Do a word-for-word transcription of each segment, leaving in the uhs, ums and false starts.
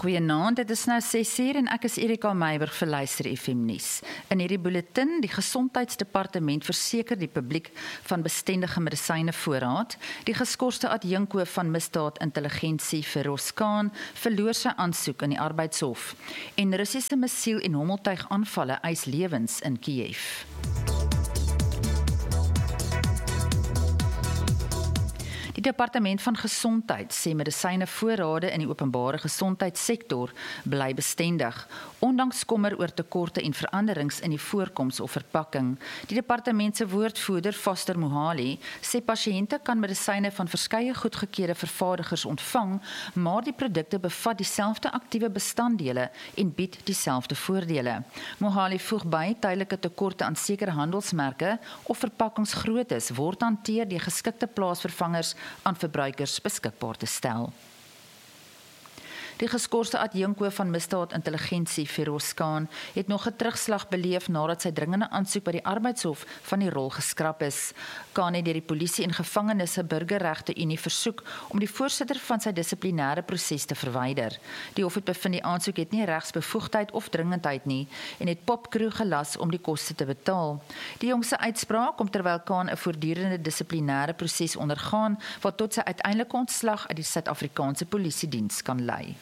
Goeienaand, dit is nou ses uur en ek is Erika Meiberg vir Luister F M nuus. In hierdie bulletin, die Gesondheidsdepartement verseker die publiek van bestendige medisyne voorraad. Die geskorste adjunkhoof van misdaadintelligensie Feroz Khan verloor sy aansoek in die arbeidshof. En Russiese missiel en hommeltuigaanvalle eis lewens in Kiev. Die Departement van Gesondheid sê medisyne voorrade in die openbare gesondheidssektor bly bestendig, ondanks kommer oor tekorte en veranderings in die voorkoms of verpakking. Die departement se woordvoerder, Foster Mohali, sê pasiënte kan medisyne van verskeie goedgekeurde vervaardigers ontvang, maar die produkte bevat dieselfde aktiewe bestanddele en bied dieselfde voordele. Mohali voeg by, tydelike tekorte aan sekere handelsmerke of verpakkings groot is, word hanteer deur geskikte plaasvervangers aan verbruikers beskikbaar te stel. Die geskorste adjunkhoof van misdaadintelligensie Feroz Khan het nog 'n terugslag beleef nadat sy dringende aansoek by die arbeidshof van die rol geskraap is. Khan het deur die polisie en gevangenisse burgerregte Unie versoek om die voorsitter van sy dissiplinêre proses te verwyder. Die hof het bevind die aansoek het nie regsbevoegdheid of dringendheid nie en het Popcrew gelas om die koste te betaal. Die jongse uitspraak kom terwyl Khan 'n voortdurende dissiplinêre proses ondergaan wat tot sy uiteindelike ontslag uit die Suid-Afrikaanse Polisiediens kan lei.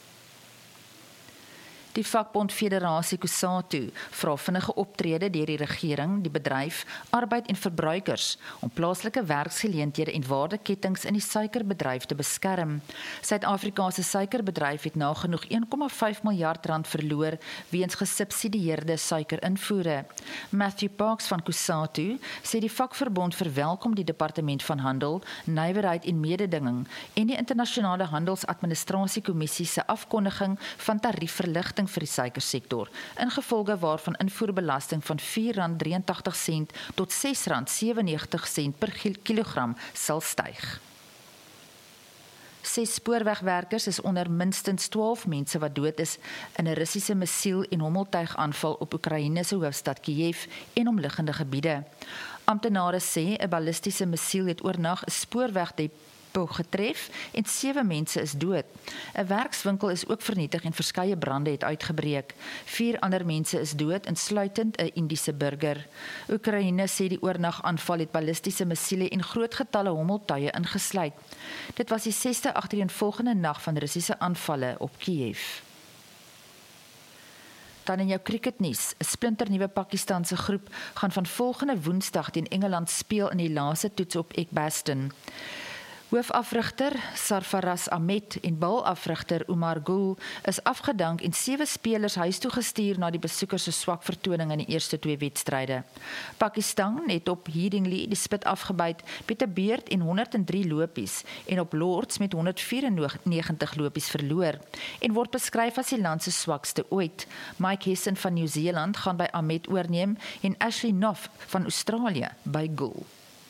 Die vakbond Federasie COSATU vra vinnige optrede deur die regering, die bedryf, arbeid en verbruikers om plaaslike werksgeleenthede en waardeketings in die suikerbedryf te beskerm. Suid-Afrikaanse suikerbedryf het nagenoeg een komma vyf miljard rand verloor weens gesubsidieerde suikerinvoere. Matthew Parks van COSATU sê die vakverbond verwelkom die Departement van Handel, Nywerheid en Mededinging en die Internasionale Handelsadministrasiekommissie se afkondiging van tariefverligting vir die suikersektor, ingevolge waarvan invoerbelasting van vier rand drieëntagtig tot ses rand sewennegentig per kilogram sal styg. Ses spoorwegwerkers is onder minstens twaalf mense wat dood is in 'n Russiese missiel en hommeltuigaanval op Oekraïne se hoofstad Kiev en omliggende gebiede. Amptenare sê 'n ballistiese missiel het oornag 'n spoorwegdepot getref en sewe mense is dood. 'n Werkswinkel is ook vernietig en verskeie brande het uitgebreek. Vier ander mense is dood, insluitend 'n Indiese burger. Oekraïne sê die oornagaanval het ballistiese missiele en groot getalle hommeltuie ingesluit. Dit was die sesde agtereenvolgende nag van Russiese aanvalle op Kiev. Dan in jou cricketnuus, 'n splinternuwe Pakistanse groep gaan van volgende Woensdag teen Engeland speel in die laaste toets op Edgbaston. Hoofafrigter Sarfaraz Ahmed en balafrigter Umar Gul is afgedank en sewe spelers huis toe gestuur na die besoekers se swak vertoning in die eerste twee wedstryde. Pakistan het op Headingley die spit afgebyt met 'n beurt en honderd en drie lopies en op Lords met honderd vyfennegentig lopies verloor en word beskryf as die land se swakste ooit. Mike Hessen van Nieu-Seeland gaan by Ahmed oorneem en Ashley Noff van Australië by Gul.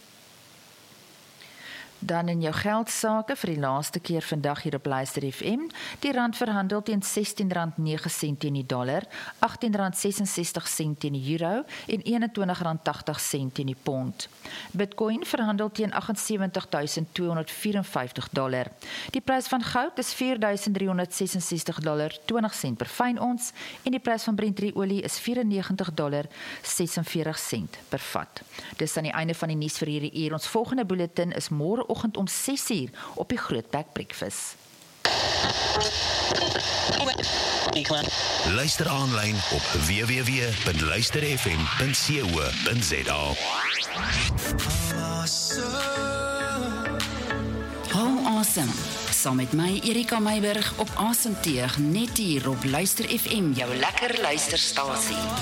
Dan in jou geldsake vir die laaste keer vandag hier op Luister F M. Die rand verhandel teen sestien rand nege sent teen die dollar, agttien rand ses en sestig sent teen die euro en eenentwintig rand tagtig sent teen die pond. Bitcoin verhandel teen agt ses vyf duisend tweehonderd vyerenvyftig dollar. Die prys van goud is vier duisend driehonderd ses en sestig dollar twintig sent per fyn ons en die prys van Brent olie is vyfennegentig dollar sesenveertig sent per vat. Dis aan die einde van die nuus vir hierdie uur. Ons volgende bulletin is môre oggend om ses uur op die Grootbek Breakfast. Luister aanlyn op w w w punt luister f m punt co punt z a. Hou asem, saam met my Erika Meiberg op Asemteug net hier op Luister F M, jou lekker luisterstasie.